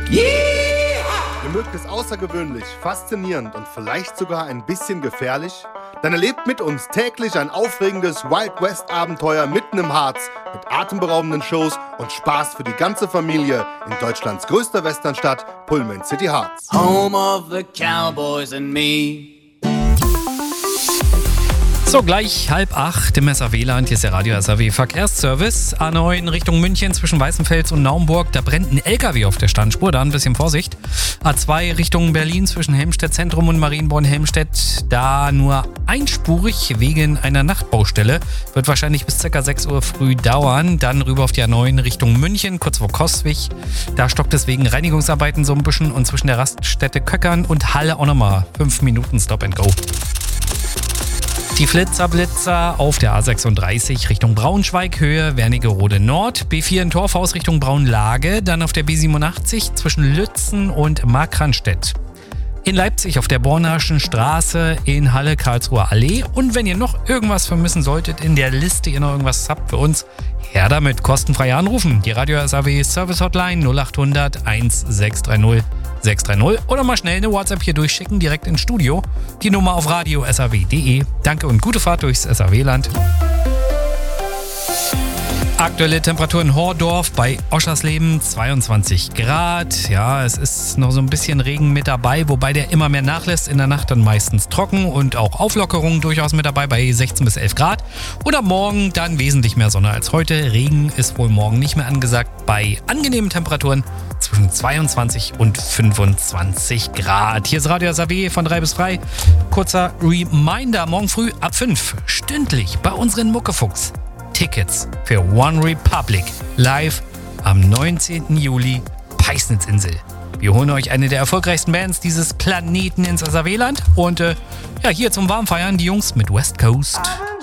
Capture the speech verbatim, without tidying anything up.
Ihr mögt es außergewöhnlich, faszinierend und vielleicht sogar ein bisschen gefährlich? Dann erlebt mit uns täglich ein aufregendes Wild West Abenteuer mitten im Harz mit atemberaubenden Shows und Spaß für die ganze Familie in Deutschlands größter Westernstadt, Pullman City Harz. Home of the Cowboys and me. So, gleich halb acht im S A W-Land. Hier ist der Radio S A W Verkehrsservice. A neun Richtung München zwischen Weißenfels und Naumburg. Da brennt ein L K W auf der Standspur, da ein bisschen Vorsicht. A zwei Richtung Berlin zwischen Helmstedt Zentrum und Marienborn-Helmstedt. Da nur einspurig wegen einer Nachtbaustelle. Wird wahrscheinlich bis ca. sechs Uhr früh dauern. Dann rüber auf die A neun Richtung München, kurz vor Kostwig. Da stockt es wegen Reinigungsarbeiten so ein bisschen. Und zwischen der Raststätte Köckern und Halle auch nochmal fünf Minuten Stop and Go. Die Flitzer-Blitzer auf der A sechsunddreißig Richtung Braunschweig, Höhe Wernigerode Nord. B vier in Torfhaus Richtung Braunlage. Dann auf der B siebenundachtzig zwischen Lützen und Markranstädt. In Leipzig auf der Bornaschen Straße, in Halle Karlsruher Allee. Und wenn ihr noch irgendwas vermissen solltet in der Liste, ihr noch irgendwas habt für uns, her damit, kostenfrei anrufen. Die Radio S A W Service Hotline null acht hundert sechshundertsechzig sechshundertdreißig oder mal schnell eine WhatsApp hier durchschicken, direkt ins Studio. Die Nummer auf radio s a w punkt d e. Danke und gute Fahrt durchs S A W-Land. Aktuelle Temperatur in Hordorf bei Oschersleben zweiundzwanzig Grad. Ja, es ist noch so ein bisschen Regen mit dabei, wobei der immer mehr nachlässt. In der Nacht dann meistens trocken und auch Auflockerungen durchaus mit dabei bei sechzehn bis elf Grad. Oder morgen dann wesentlich mehr Sonne als heute. Regen ist wohl morgen nicht mehr angesagt bei angenehmen Temperaturen zwischen zweiundzwanzig und fünfundzwanzig Grad. Hier ist Radio S A W von drei bis drei. Kurzer Reminder, morgen früh ab fünf stündlich bei unseren Muckefuchs. Tickets für One Republic live am neunzehnten Juli, Peisnitzinsel. Wir holen euch eine der erfolgreichsten Bands dieses Planeten ins S A W-Land und äh, ja, hier zum Warmfeiern die Jungs mit West Coast.